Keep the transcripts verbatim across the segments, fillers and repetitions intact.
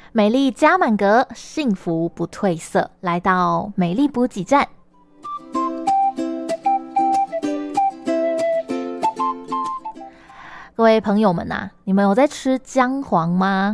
美丽加满格，幸福不褪色。来到美丽补给站，各位朋友们啊，你们有在吃姜黄吗？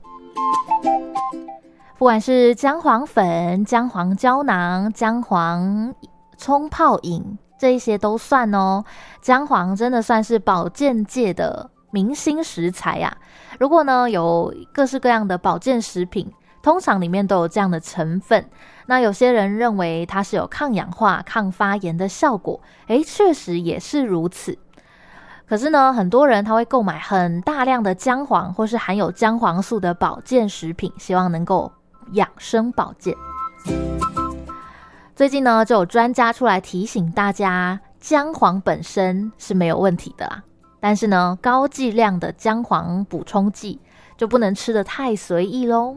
不管是姜黄粉、姜黄胶囊、姜黄冲泡饮，这一些都算哦。姜黄真的算是保健界的明星食材啊。如果呢有各式各样的保健食品，通常里面都有这样的成分。那有些人认为它是有抗氧化、抗发炎的效果，诶，确实也是如此。可是呢，很多人他会购买很大量的姜黄或是含有姜黄素的保健食品，希望能够养生保健。最近呢，就有专家出来提醒大家，姜黄本身是没有问题的啦，但是呢，高剂量的姜黄补充剂就不能吃得太随意咯。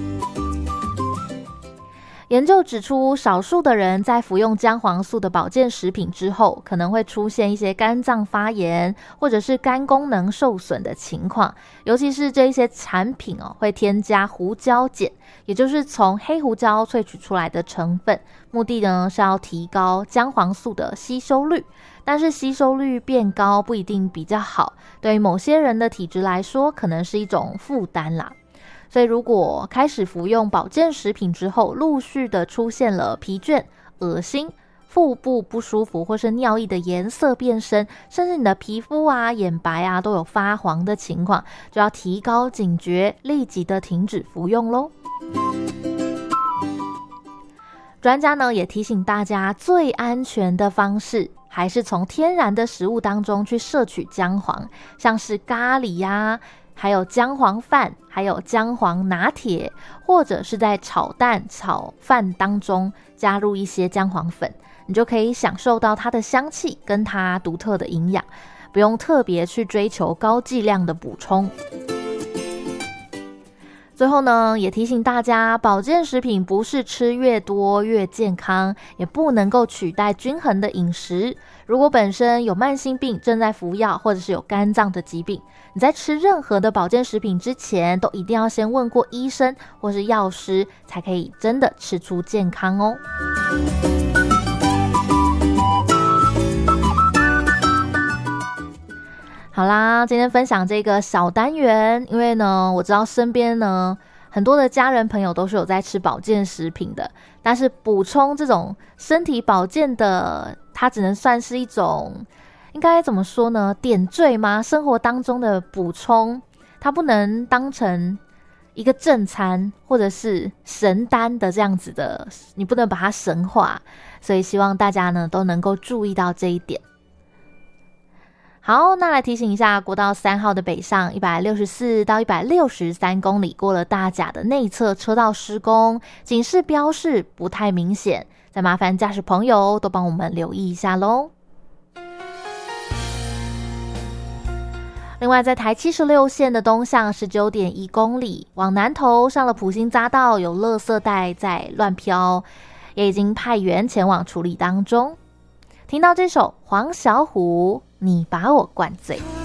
研究指出，少数的人在服用姜黄素的保健食品之后，可能会出现一些肝脏发炎或者是肝功能受损的情况。尤其是这一些产品哦，会添加胡椒碱，也就是从黑胡椒萃取出来的成分，目的呢是要提高姜黄素的吸收率。但是吸收率变高不一定比较好，对于某些人的体质来说，可能是一种负担啦。所以如果开始服用保健食品之后，陆续的出现了疲倦、恶心、腹部不舒服，或是尿液的颜色变深，甚至你的皮肤啊、眼白啊都有发黄的情况，就要提高警觉，立即的停止服用咯。专家呢也提醒大家，最安全的方式还是从天然的食物当中去摄取姜黄，像是咖喱呀、啊还有姜黄饭，还有姜黄拿铁，或者是在炒蛋、炒饭当中加入一些姜黄粉，你就可以享受到它的香气跟它独特的营养，不用特别去追求高剂量的补充。最后呢，也提醒大家，保健食品不是吃越多越健康，也不能够取代均衡的饮食。如果本身有慢性病，正在服药，或者是有肝脏的疾病，你在吃任何的保健食品之前，都一定要先问过医生或是药师，才可以真的吃出健康哦。好啦，今天分享这个小单元，因为呢，我知道身边呢很多的家人朋友都是有在吃保健食品的，但是补充这种身体保健的，它只能算是一种，应该怎么说呢？点缀吗？生活当中的补充，它不能当成一个正餐或者是神丹的这样子的，你不能把它神化，所以希望大家呢都能够注意到这一点。好，那来提醒一下，国道三号的北上一百六十四到一百六十三公里，过了大甲的内侧车道施工，警示标示不太明显，再麻烦驾驶朋友都帮我们留意一下咯。另外，在台七十六线的东向 十九点一公里，往南投上了埔心匝道，有垃圾袋在乱飘，也已经派员前往处理当中。听到这首黄小琥，你把我灌醉。